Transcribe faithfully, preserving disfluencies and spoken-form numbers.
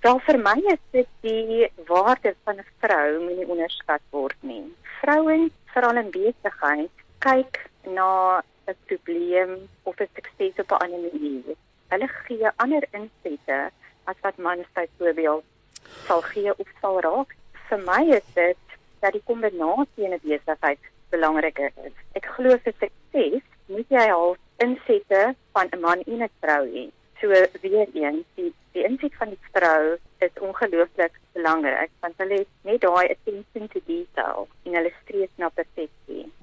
Wel, vir my is dit die waarde van 'n vrou moet nie onderskat word nie. Vrouens, veral in besigheid, kyk na 'n probleem of 'n sukses op 'n ander manier. Hulle gee ander insette as wat mans byvoorbeeld sal gee of sal raak. Vir my is dit dat die kombinasie in 'n besigheid belangriker is. Ek glo vir sukses moet jy al insette van 'n man en 'n vrou hê. So weer eens, die, die inset van die vrou is ongelooflik belangrik, want hulle het net daai attention to detail en hulle streef na perfeksie.